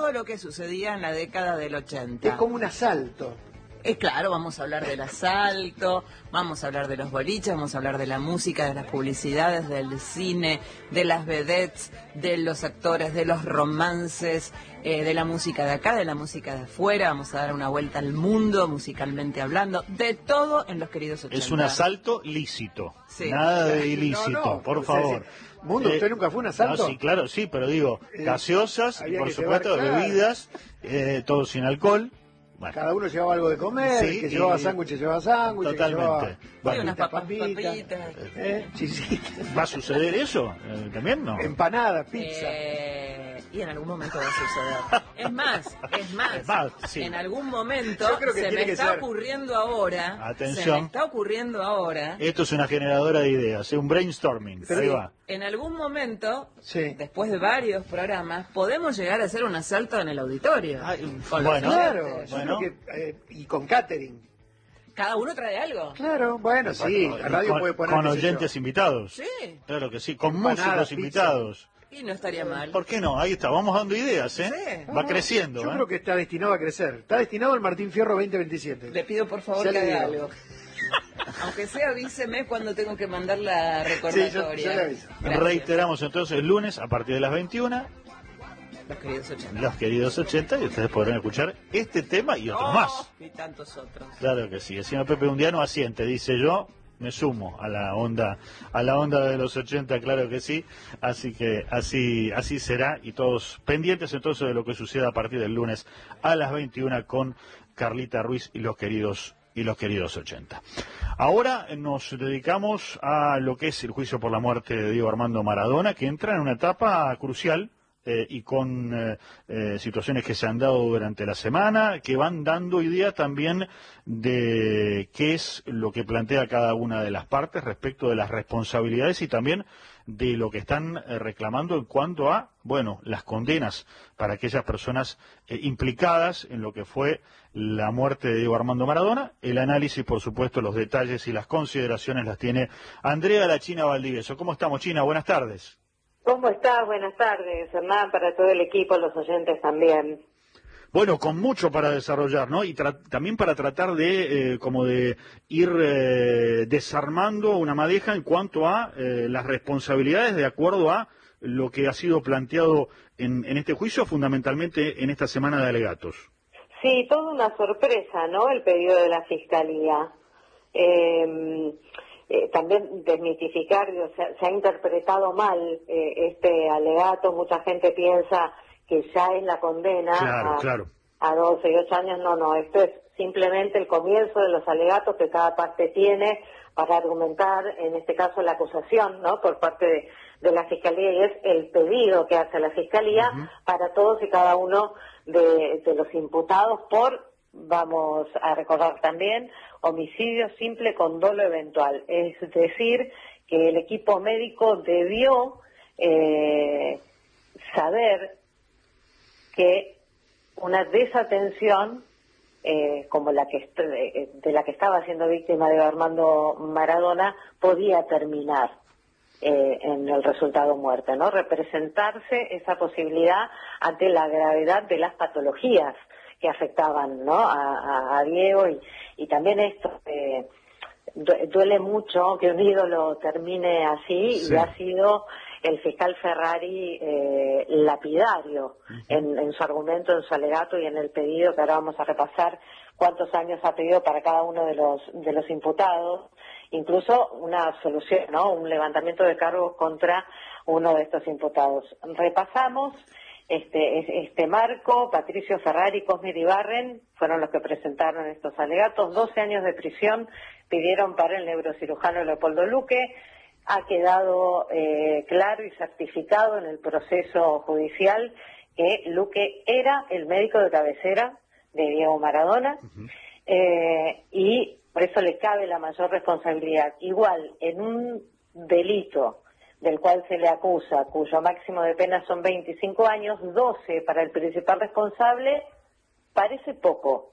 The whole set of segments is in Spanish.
todo lo que sucedía en la década del 80. Es como un asalto. Claro, vamos a hablar del asalto, vamos a hablar de los boliches, vamos a hablar de la música, de las publicidades, del cine, de las vedettes, de los actores, de los romances, de la música de acá, de la música de afuera. Vamos a dar una vuelta al mundo, musicalmente hablando, de todo en los queridos 80. Es un asalto lícito, sí. Nada de ilícito, por favor. Mundo, ¿usted nunca fue un asalto? No, sí, claro, sí, pero digo, gaseosas y por supuesto llevar, bebidas, todo sin alcohol. Bueno. Cada uno llevaba algo de comer, sí, que llevaba sándwiches, llevaba sándwiches. Totalmente. Bueno, unas papitas. Chisitas. ¿Va a suceder eso? ¿También no? Empanadas, pizza. Y en algún momento va a suceder. Es más, sí. En algún momento se me está ocurriendo ahora. Atención. Se me está ocurriendo ahora. Esto es una generadora de ideas, un brainstorming. Sí, ahí va. En algún momento, después de varios programas, podemos llegar a hacer un asalto en el auditorio. Bueno, claro, bueno. Y con catering. ¿Cada uno trae algo? Claro, bueno, sí. La radio puede poner. Con oyentes invitados. Sí. Claro que sí, con Empanadas, músicos pizza. invitados. Y no estaría mal. ¿Por qué no? Ahí está, vamos dando ideas, ¿eh? Sí. Va creciendo. Yo creo que está destinado a crecer. Está destinado al Martín Fierro 2027. Le pido por favor Ya que le haga digo. algo. Aunque sea, avíseme cuando tengo que mandar la recordatoria. Sí, yo le aviso. Gracias. Reiteramos entonces el lunes a partir de las 21. Los queridos 80. Los queridos 80, y ustedes podrán escuchar este tema y otros más. Y tantos otros. Claro que sí. El señor Pepe Undiano asiente, dice yo. Me sumo a la onda de los 80, claro que sí. Así que así será, y todos pendientes entonces de lo que suceda a partir del lunes a las 21 con Carlita Ruiz y los queridos 80. Ahora nos dedicamos a lo que es el juicio por la muerte de Diego Armando Maradona, que entra en una etapa crucial. Y con situaciones que se han dado durante la semana, que van dando idea también de qué es lo que plantea cada una de las partes respecto de las responsabilidades y también de lo que están reclamando en cuanto a, bueno, las condenas para aquellas personas implicadas en lo que fue la muerte de Diego Armando Maradona. El análisis, por supuesto, los detalles y las consideraciones las tiene Andrea La China Valdivieso. ¿Cómo estamos, China? Buenas tardes. ¿Cómo estás? Buenas tardes, Hernán, para todo el equipo, los oyentes también. Bueno, con mucho para desarrollar, ¿no? Y también para tratar de, como de ir desarmando una madeja en cuanto a las responsabilidades de acuerdo a lo que ha sido planteado en este juicio, fundamentalmente en esta semana de alegatos. Sí, toda una sorpresa, ¿no?, el pedido de la Fiscalía. También desmitificar, se ha interpretado mal este alegato. Mucha gente piensa que ya es la condena a 12 y 8 años. No, esto es simplemente el comienzo de los alegatos que cada parte tiene para argumentar, en este caso, la acusación, ¿no?, por parte de la Fiscalía, y es el pedido que hace la Fiscalía para todos y cada uno de los imputados por, vamos a recordar también, homicidio simple con dolo eventual. Es decir, que el equipo médico debió saber que una desatención como la que de la que estaba siendo víctima de Armando Maradona podía terminar en el resultado muerte, ¿no? Representarse esa posibilidad ante la gravedad de las patologías que afectaban, ¿no?, a Diego, y también esto duele mucho que un ídolo termine así. Sí. Y ha sido el fiscal Ferrari lapidario en su argumento, en su alegato y en el pedido, que ahora vamos a repasar cuántos años ha pedido para cada uno de los imputados, incluso una solución, ¿no?, un levantamiento de cargos contra uno de estos imputados. Repasamos este marco. Patricio Ferrari y Cosme Iribarren fueron los que presentaron estos alegatos. 12 años de prisión pidieron para el neurocirujano Leopoldo Luque. Ha quedado claro y certificado en el proceso judicial que Luque era el médico de cabecera de Diego Maradona, y por eso le cabe la mayor responsabilidad. Igual, en un delito del cual se le acusa, cuyo máximo de pena son 25 años, 12 para el principal responsable, parece poco.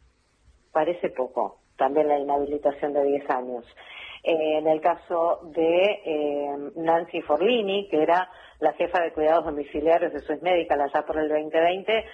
También la inhabilitación de 10 años. En el caso de Nancy Forlini, que era la jefa de cuidados domiciliarios de Suez Medical allá por el 2020,